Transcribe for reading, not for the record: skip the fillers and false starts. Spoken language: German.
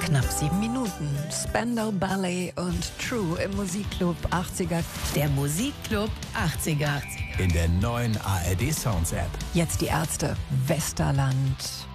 Knapp 7 Minuten. Spandau Ballet und True im Musikclub 80er. Der Musikclub 80er. In der neuen ARD Sounds App. Jetzt die Ärzte. Westerland.